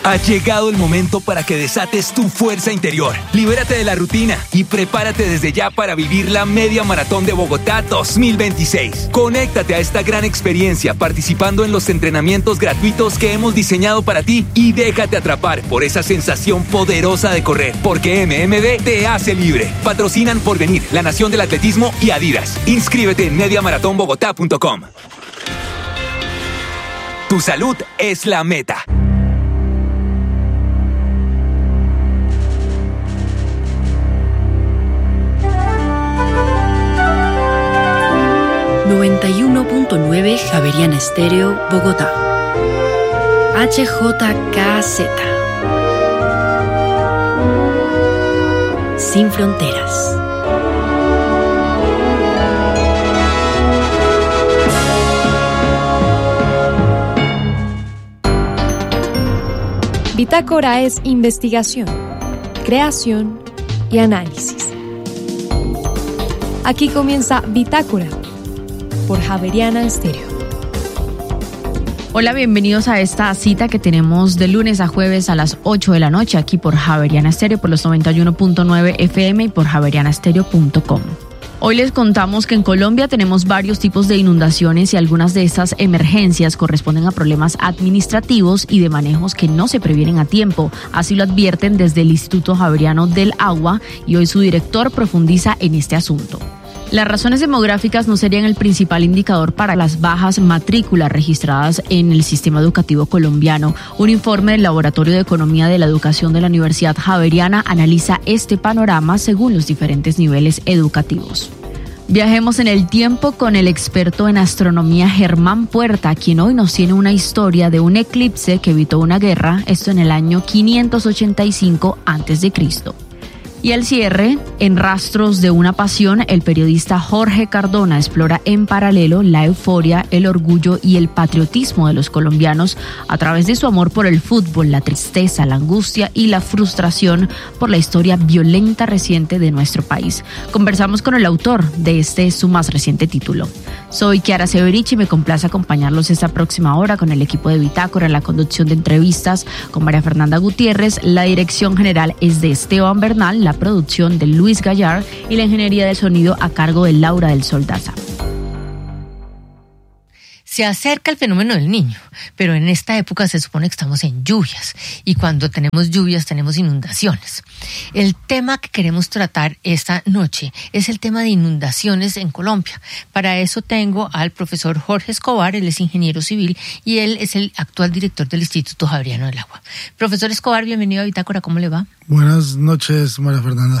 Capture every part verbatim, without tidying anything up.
Ha llegado el momento para que desates tu fuerza interior. Libérate de la rutina y prepárate desde ya para vivir la Media Maratón de Bogotá dos mil veintiséis. Conéctate a esta gran experiencia participando en los entrenamientos gratuitos que hemos diseñado para ti y déjate atrapar por esa sensación poderosa de correr, porque M M D te hace libre. Patrocinan Porvenir, La Nación del Atletismo y Adidas. Inscríbete en media maratón bogotá punto com. Tu salud es la meta. noventa y uno punto nueve Javeriana Estéreo, Bogotá. H J K Z. Sin fronteras. Bitácora es investigación, creación y análisis. Aquí comienza Bitácora por Javeriana Estéreo. Hola, bienvenidos a esta cita que tenemos de lunes a jueves a las ocho de la noche aquí por Javeriana Estéreo, por los noventa y uno punto nueve F M y por javeriana estéreo punto com. Hoy les contamos que en Colombia tenemos varios tipos de inundaciones y algunas de estas emergencias corresponden a problemas administrativos y de manejos que no se previenen a tiempo. Así lo advierten desde el Instituto Javeriano del Agua y hoy su director profundiza en este asunto. Las razones demográficas no serían el principal indicador para las bajas matrículas registradas en el sistema educativo colombiano. Un informe del Laboratorio de Economía de la Educación de la Universidad Javeriana analiza este panorama según los diferentes niveles educativos. Viajemos en el tiempo con el experto en astronomía Germán Puerta, quien hoy nos tiene una historia de un eclipse que evitó una guerra, esto en el año quinientos ochenta y cinco antes de Cristo. Y al cierre, en Rastros de una Pasión, el periodista Jorge Cardona explora en paralelo la euforia, el orgullo y el patriotismo de los colombianos a través de su amor por el fútbol, la tristeza, la angustia y la frustración por la historia violenta reciente de nuestro país. Conversamos con el autor de este su más reciente título. Soy Kiara Severich y me complace acompañarlos esta próxima hora con el equipo de Bitácora en la conducción de entrevistas con María Fernanda Gutiérrez. La dirección general es de Esteban Bernal, la producción de Luis Gallar y la ingeniería del sonido a cargo de Laura del Sol Daza. Se acerca el fenómeno del Niño, pero en esta época se supone que estamos en lluvias y cuando tenemos lluvias tenemos inundaciones. El tema que queremos tratar esta noche es el tema de inundaciones en Colombia. Para eso tengo al profesor Jorge Escobar, él es ingeniero civil y él es el actual director del Instituto Javeriano del Agua. Profesor Escobar, bienvenido a Bitácora, ¿cómo le va? Buenas noches, María Fernanda.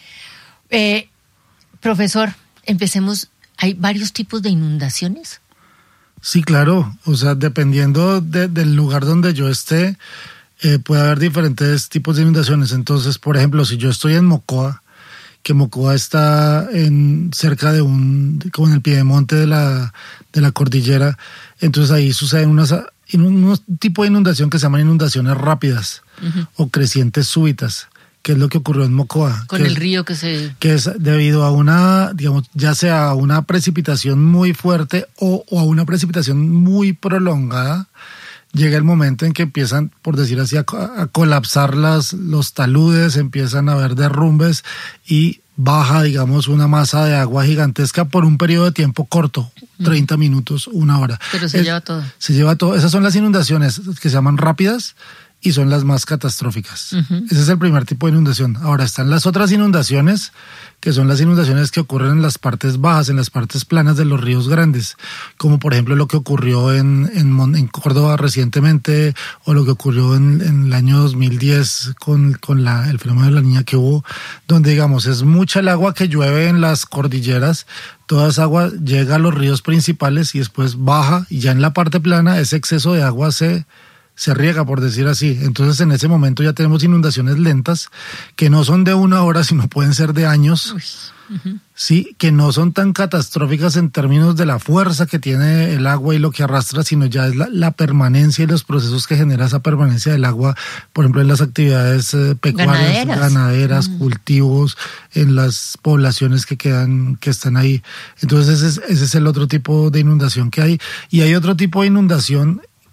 Eh, profesor, empecemos. ¿Hay varios tipos de inundaciones? Sí, claro. O sea, dependiendo de, del lugar donde yo esté, eh, puede haber diferentes tipos de inundaciones. Entonces, por ejemplo, si yo estoy en Mocoa, que Mocoa está en cerca de un, como en el piedemonte de la, de la cordillera, entonces ahí suceden unas, unos tipos de inundación que se llaman inundaciones rápidas uh-huh. o crecientes súbitas. ¿Qué es lo que ocurrió en Mocoa? Con el es, río que se... Que es debido a una, digamos, ya sea a una precipitación muy fuerte o, o a una precipitación muy prolongada, llega el momento en que empiezan, por decir así, a, a colapsar las, los taludes, empiezan a haber derrumbes y baja, digamos, una masa de agua gigantesca por un periodo de tiempo corto, treinta mm. minutos, una hora. Pero se es, lleva todo. Se lleva todo. Esas son las inundaciones que se llaman rápidas y son las más catastróficas. Uh-huh. Ese es el primer tipo de inundación. Ahora están las otras inundaciones, que son las inundaciones que ocurren en las partes bajas, en las partes planas de los ríos grandes, como por ejemplo lo que ocurrió en, en, en Córdoba recientemente, o lo que ocurrió en, en el año dos mil diez con, con la, el fenómeno de la Niña que hubo, donde digamos es mucha el agua que llueve en las cordilleras, toda esa agua llega a los ríos principales y después baja, y ya en la parte plana ese exceso de agua se... se riega, por decir así. Entonces en ese momento ya tenemos inundaciones lentas que no son de una hora, sino pueden ser de años. Uy, uh-huh. Sí, que no son tan catastróficas en términos de la fuerza que tiene el agua y lo que arrastra, sino ya es la, la permanencia y los procesos que genera esa permanencia del agua, por ejemplo, en las actividades eh, pecuarias, ganaderas, ganaderas uh-huh. cultivos, en las poblaciones que quedan, que están ahí. Entonces ese es, ese es el otro tipo de inundación que hay. Y hay otro tipo de inundación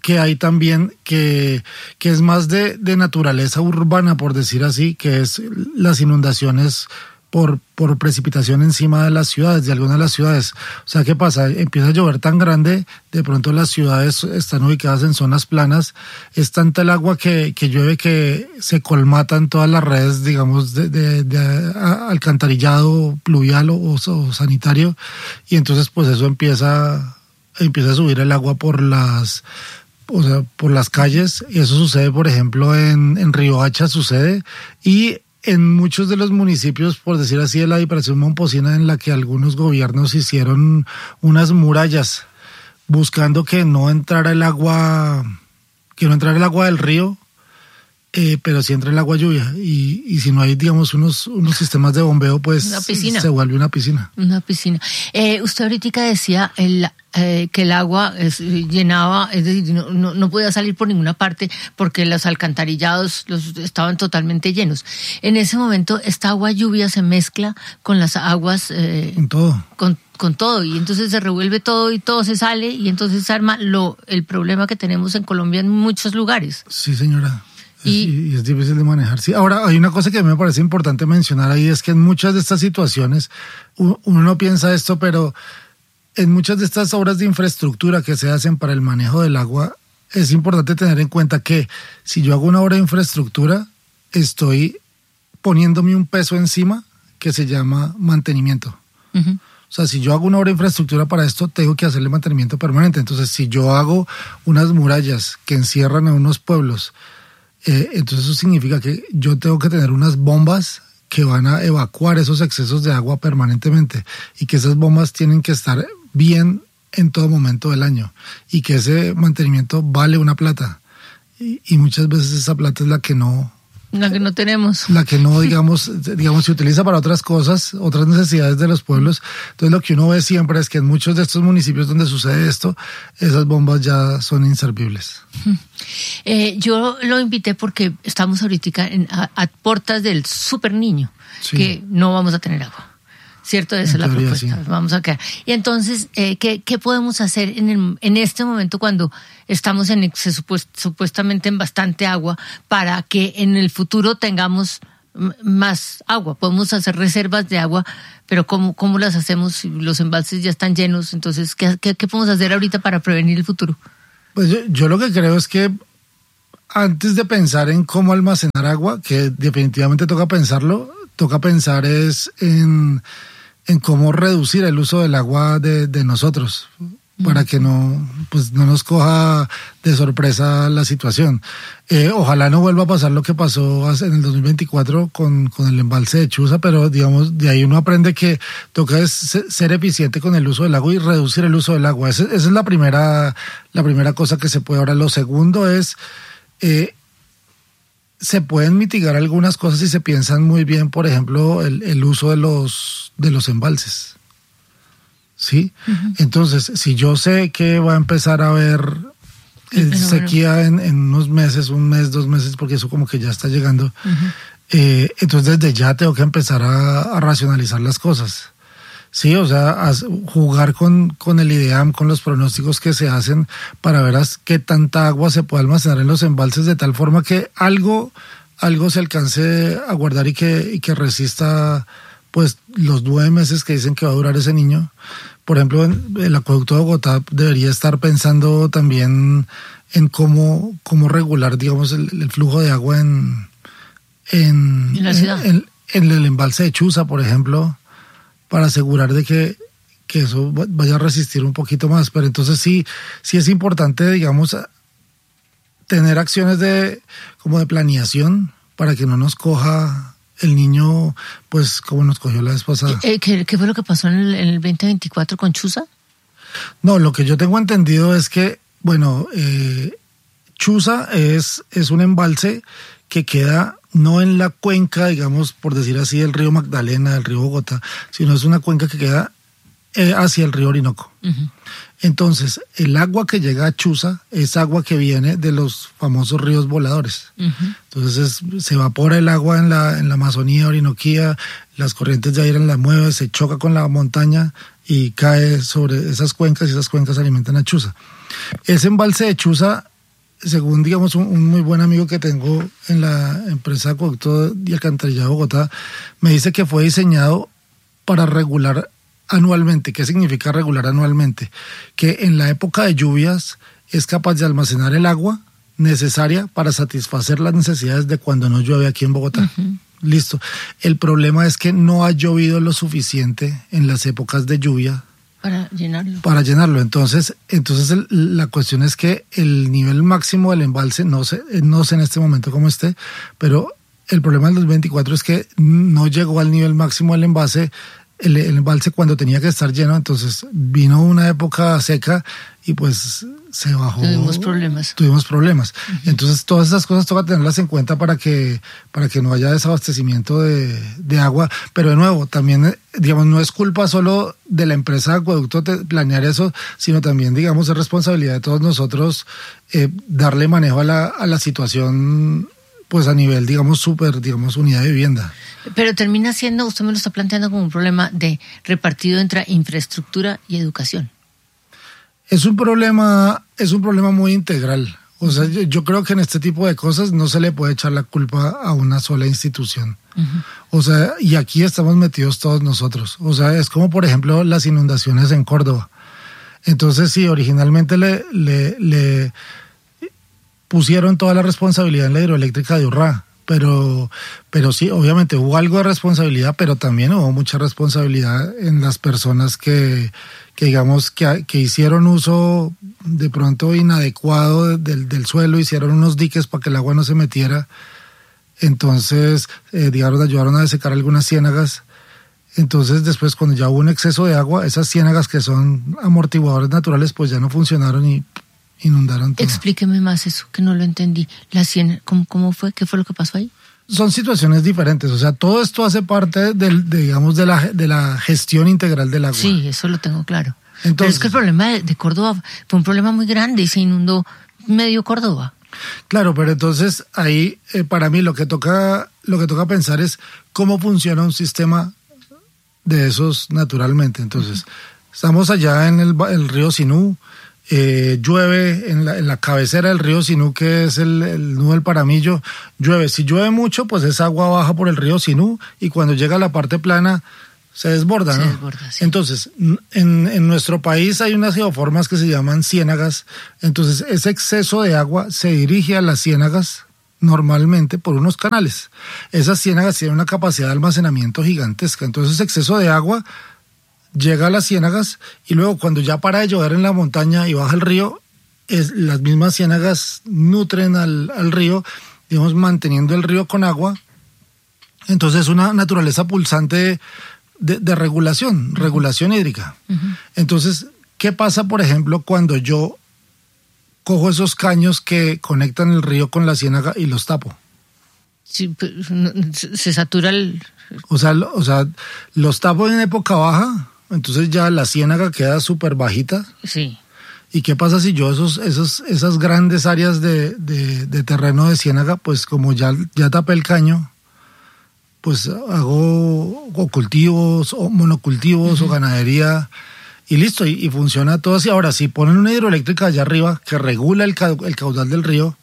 que hay también que, que es más de, de naturaleza urbana, por decir así, que es las inundaciones por, por precipitación encima de las ciudades, de algunas de las ciudades. O sea, ¿qué pasa? Empieza a llover tan grande, de pronto las ciudades están ubicadas en zonas planas, es tanta el agua que, que llueve que se colmatan todas las redes, digamos, de, de, de alcantarillado pluvial o, o sanitario, y entonces pues eso empieza, empieza a subir el agua por las... o sea, por las calles, y eso sucede, por ejemplo, en, en Riohacha sucede, y en muchos de los municipios, por decir así, de la Depresión Momposina, en la que algunos gobiernos hicieron unas murallas buscando que no entrara el agua, que no entrara el agua del río, eh, pero sí entra el agua lluvia, y, y si no hay, digamos, unos, unos sistemas de bombeo, pues se vuelve una piscina. Una piscina. Eh, usted ahorita decía el, eh, que el agua es, llenaba, es decir, no, no, no podía salir por ninguna parte porque los alcantarillados los, estaban totalmente llenos. En ese momento, esta agua lluvia se mezcla con las aguas... Eh, con todo. Con, con todo, y entonces se revuelve todo y todo se sale, y entonces se arma lo, el problema que tenemos en Colombia en muchos lugares. Sí, señora. Y, y es difícil de manejar. Sí, ahora hay una cosa que a mí me parece importante mencionar ahí, es que en muchas de estas situaciones, uno no piensa esto, pero en muchas de estas obras de infraestructura que se hacen para el manejo del agua, es importante tener en cuenta que si yo hago una obra de infraestructura, estoy poniéndome un peso encima que se llama mantenimiento. Uh-huh. O sea, si yo hago una obra de infraestructura para esto, tengo que hacerle mantenimiento permanente. Entonces, si yo hago unas murallas que encierran a unos pueblos, Eh, entonces eso significa que yo tengo que tener unas bombas que van a evacuar esos excesos de agua permanentemente, y que esas bombas tienen que estar bien en todo momento del año, y que ese mantenimiento vale una plata, y, y muchas veces esa plata es la que no la que no tenemos la que no digamos digamos se utiliza para otras cosas, otras necesidades de los pueblos. Entonces lo que uno ve siempre es que en muchos de estos municipios donde sucede esto, esas bombas ya son inservibles. Eh, yo lo invité porque estamos ahorita en, a, a puertas del Super Niño, sí, que no vamos a tener agua, ¿cierto? Esa es la propuesta. Sí. Vamos a quedar. Y entonces, eh, ¿qué, qué podemos hacer en, el, en este momento cuando estamos en supuest, supuestamente en bastante agua, para que en el futuro tengamos m- más agua? Podemos hacer reservas de agua, pero ¿cómo, cómo las hacemos si los embalses ya están llenos? Entonces, ¿qué, qué, qué podemos hacer ahorita para prevenir el futuro? Pues yo, yo lo que creo es que antes de pensar en cómo almacenar agua, que definitivamente toca pensarlo, toca pensar es en, en cómo reducir el uso del agua de, de nosotros, para que no, pues no nos coja de sorpresa la situación. Eh, ojalá no vuelva a pasar lo que pasó en el dos mil veinticuatro con, con el embalse de Chuza, pero digamos, de ahí uno aprende que toca es ser eficiente con el uso del agua y reducir el uso del agua. Esa, esa es la primera, la primera cosa que se puede. Ahora, lo segundo es, eh, se pueden mitigar algunas cosas si se piensan muy bien, por ejemplo, el, el uso de los, de los embalses. ¿Sí? Uh-huh. Entonces, si yo sé que va a empezar a haber eh, sequía en, en unos meses, un mes, dos meses, porque eso como que ya está llegando, uh-huh. eh, entonces desde ya tengo que empezar a, a racionalizar las cosas. Sí, o sea, a jugar con, con el IDEAM, con los pronósticos que se hacen para ver as, qué tanta agua se puede almacenar en los embalses, de tal forma que algo, algo se alcance a guardar y que, y que resista pues los nueve meses que dicen que va a durar ese niño. Por ejemplo, el acueducto de Bogotá debería estar pensando también en cómo, cómo regular, digamos, el, el flujo de agua en, en, ¿En la ciudad? En, en, en el embalse de Chuza, por ejemplo, para asegurar de que, que eso vaya a resistir un poquito más. Pero entonces sí, sí es importante, digamos, tener acciones de como de planeación para que no nos coja el niño, pues, como nos cogió la vez pasada. ¿Qué, qué fue lo que pasó en el, en el veinte veinticuatro con Chuza? No, lo que yo tengo entendido es que, bueno, eh, Chuza es, es un embalse que queda no en la cuenca, digamos, por decir así, del río Magdalena, del río Bogotá, sino es una cuenca que queda eh, hacia el río Orinoco. Uh-huh. Entonces, el agua que llega a Chuza es agua que viene de los famosos ríos voladores. Uh-huh. Entonces, es, se evapora el agua en la, en la Amazonía, Orinoquía, las corrientes de aire la mueven, se choca con la montaña y cae sobre esas cuencas, y esas cuencas alimentan a Chuza. Ese embalse de Chuza según digamos un, un muy buen amigo que tengo en la empresa Acueducto y Alcantarillado de Bogotá, me dice que fue diseñado para regular anualmente. ¿Qué significa regular anualmente? Que en la época de lluvias es capaz de almacenar el agua necesaria para satisfacer las necesidades de cuando no llueve aquí en Bogotá. Uh-huh. Listo. El problema es que no ha llovido lo suficiente en las épocas de lluvia para llenarlo. Para llenarlo. Entonces, entonces el, la cuestión es que el nivel máximo del embalse, no sé, no sé en este momento cómo esté, pero el problema del dos mil veinticuatro es que no llegó al nivel máximo del embalse, el, el embalse cuando tenía que estar lleno. Entonces vino una época seca y pues se bajó. Tuvimos problemas. Tuvimos problemas. Uh-huh. Entonces todas esas cosas toca tenerlas en cuenta para que, para que no haya desabastecimiento de, de agua. Pero de nuevo, también, digamos, no es culpa solo de la empresa de Acueducto planear eso, sino también, digamos, es responsabilidad de todos nosotros eh, darle manejo a la, a la situación, pues a nivel, digamos, súper, digamos, unidad de vivienda. Pero termina siendo, usted me lo está planteando como un problema de repartido entre infraestructura y educación. Es un problema, es un problema muy integral. O sea, yo, yo creo que en este tipo de cosas no se le puede echar la culpa a una sola institución. Uh-huh. O sea, y aquí estamos metidos todos nosotros. O sea, es como por ejemplo las inundaciones en Córdoba. Entonces, sí, originalmente le, le, le pusieron toda la responsabilidad en la hidroeléctrica de Urrá. Pero, pero sí, obviamente hubo algo de responsabilidad, pero también hubo mucha responsabilidad en las personas que, que digamos, que, que hicieron uso de pronto inadecuado del, del suelo, hicieron unos diques para que el agua no se metiera. Entonces, eh, digamos, ayudaron a desecar algunas ciénagas. Entonces, después, cuando ya hubo un exceso de agua, esas ciénagas que son amortiguadores naturales, pues ya no funcionaron y inundaron todo. Explíqueme más eso, que no lo entendí. La ciénaga, ¿cómo, ¿Cómo fue? ¿Qué fue lo que pasó ahí? Son situaciones diferentes, o sea, todo esto hace parte del, de, digamos, de la, de la gestión integral del agua. Sí, eso lo tengo claro. Entonces, pero es que el problema de, de Córdoba fue un problema muy grande y se inundó medio Córdoba. Claro, pero entonces ahí eh, para mí lo que toca, lo que toca pensar es cómo funciona un sistema de esos naturalmente. Entonces, uh-huh. estamos allá en el, el río Sinú. Eh, llueve en la, en la cabecera del río Sinú, que es el, el nudo del Paramillo, llueve. Si llueve mucho, pues esa agua baja por el río Sinú y cuando llega a la parte plana se desborda, ¿no? Se desborda, sí. Entonces, en, en nuestro país hay unas geoformas que se llaman ciénagas. Entonces, ese exceso de agua se dirige a las ciénagas normalmente por unos canales. Esas ciénagas tienen una capacidad de almacenamiento gigantesca. Entonces, ese exceso de agua llega a las ciénagas y luego cuando ya para de llover en la montaña y baja el río, es, las mismas ciénagas nutren al, al río, digamos, manteniendo el río con agua. Entonces es una naturaleza pulsante de, de regulación, uh-huh. regulación hídrica. Uh-huh. Entonces, ¿qué pasa, por ejemplo, cuando yo cojo esos caños que conectan el río con la ciénaga y los tapo? Sí, se satura el... O sea, o sea, los tapo en época baja. Entonces ya la ciénaga queda súper bajita. Sí. ¿Y qué pasa si yo esos, esos, esas grandes áreas de, de, de terreno de ciénaga, pues como ya, ya tapé el caño, pues hago o cultivos o monocultivos uh-huh. o ganadería y listo, y, y funciona todo así. Ahora, si ponen una hidroeléctrica allá arriba que regula el, el caudal del río,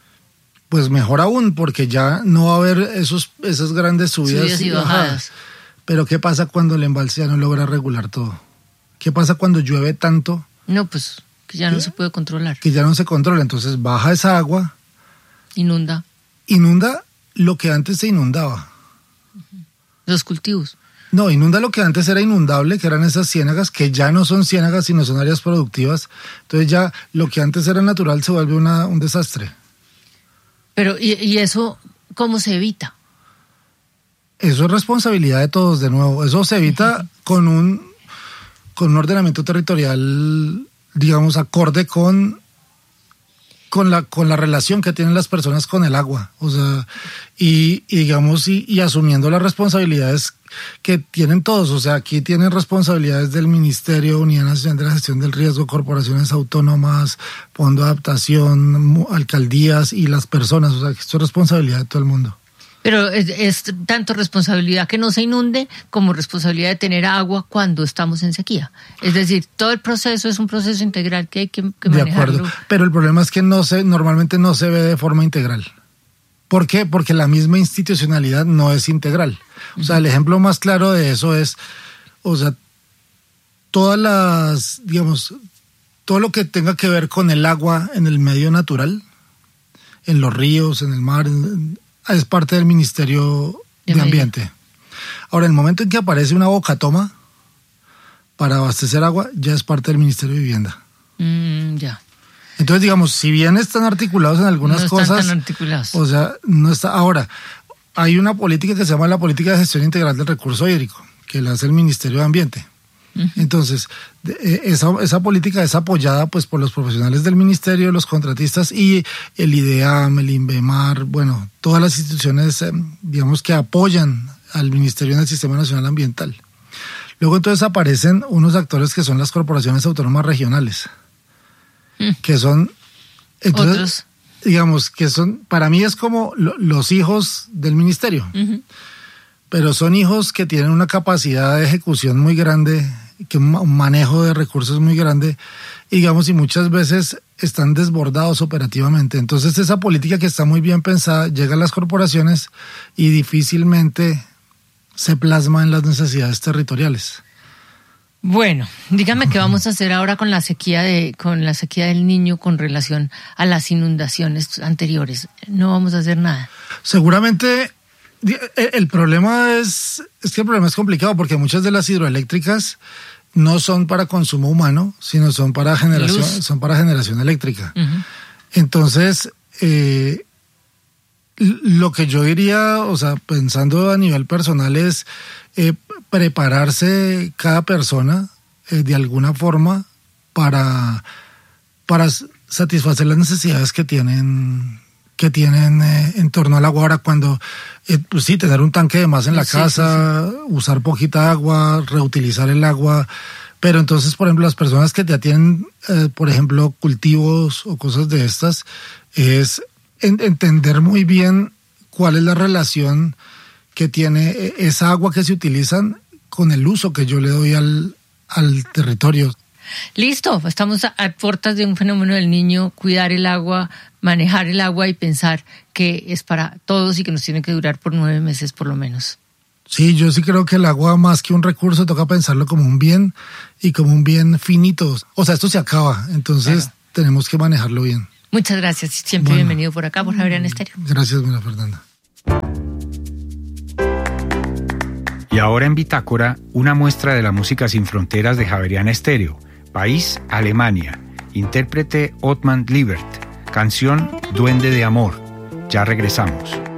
pues mejor aún, porque ya no va a haber esos, esas grandes subidas, subidas y bajadas. bajadas. Pero ¿qué pasa cuando el embalse ya no logra regular todo? ¿Qué pasa cuando llueve tanto? No, pues que ya no se puede controlar. Que ya no se controla, entonces baja esa agua. Inunda. Inunda lo que antes se inundaba. Los cultivos. No, inunda lo que antes era inundable, que eran esas ciénagas, que ya no son ciénagas, sino son áreas productivas. Entonces ya lo que antes era natural se vuelve una, un desastre. Pero, ¿y, y eso cómo se evita? Eso es responsabilidad de todos, de nuevo. Eso se evita uh-huh. con un con un ordenamiento territorial, digamos, acorde con con la con la relación que tienen las personas con el agua. O sea, y, y digamos, y, y asumiendo las responsabilidades que tienen todos. O sea, aquí tienen responsabilidades del Ministerio, Unidad Nacional de la Gestión del Riesgo, corporaciones autónomas, Fondo de Adaptación, alcaldías y las personas. O sea, esto es responsabilidad de todo el mundo. Pero es, es tanto responsabilidad que no se inunde como responsabilidad de tener agua cuando estamos en sequía. Es decir, todo el proceso es un proceso integral que hay que, que manejarlo. De acuerdo, pero el problema es que no se, normalmente no se ve de forma integral. ¿Por qué? Porque la misma institucionalidad no es integral. O sea, el ejemplo más claro de eso es, o sea, todas las, digamos, todo lo que tenga que ver con el agua en el medio natural, en los ríos, en el mar, en, es parte del Ministerio de, de Ambiente. Ahora, el momento en que aparece una bocatoma para abastecer agua, ya es parte del Ministerio de Vivienda. Mm, ya. Entonces, digamos, si bien están articulados en algunas no están cosas, tan articulados. O sea, no está. Ahora, hay una política que se llama la Política de Gestión Integral del Recurso Hídrico, que la hace el Ministerio de Ambiente. Uh-huh. Entonces, esa, esa política es apoyada pues por los profesionales del ministerio, los contratistas y el IDEAM, el INVEMAR, bueno, todas las instituciones, eh, digamos, que apoyan al ministerio en el Sistema Nacional Ambiental. Luego entonces aparecen unos actores que son las corporaciones autónomas regionales, mm. que son, entonces, otros, digamos, que son, para mí es como lo, los hijos del ministerio, uh-huh. pero son hijos que tienen una capacidad de ejecución muy grande, que un manejo de recursos muy grande, digamos, y muchas veces están desbordados operativamente. Entonces esa política que está muy bien pensada llega a las corporaciones y difícilmente se plasma en las necesidades territoriales. Bueno, dígame qué vamos a hacer ahora con la sequía de, con la sequía del Niño con relación a las inundaciones anteriores. No vamos a hacer nada. Seguramente el problema es, es que el problema es complicado porque muchas de las hidroeléctricas no son para consumo humano, sino son para generación, Luz. son para generación eléctrica. Uh-huh. Entonces, eh, lo que yo diría, o sea, pensando a nivel personal es eh, prepararse cada persona eh, de alguna forma para, para satisfacer las necesidades que tienen que tienen eh, en torno al agua. Ahora, cuando, eh, pues sí, tener un tanque de más en la sí, casa, sí, sí. usar poquita agua, reutilizar el agua, pero entonces, por ejemplo, las personas que te atienden, eh, por ejemplo, cultivos o cosas de estas, es en, entender muy bien cuál es la relación que tiene esa agua que se utilizan con el uso que yo le doy al, al territorio. Listo, estamos a, a puertas de un fenómeno del Niño, cuidar el agua, manejar el agua y pensar que es para todos y que nos tiene que durar por nueve meses por lo menos. Sí, yo sí creo que el agua más que un recurso toca pensarlo como un bien y como un bien finito. O sea, esto se acaba, entonces claro. tenemos que manejarlo bien. Muchas gracias, siempre bueno, bienvenido por acá, por Javeriana Estéreo. Gracias, María Fernanda. Y ahora en Bitácora, una muestra de la música sin fronteras de Javeriana Estéreo. País, Alemania. Intérprete Ottmar Liebert. Canción Duende de Amor. Ya regresamos.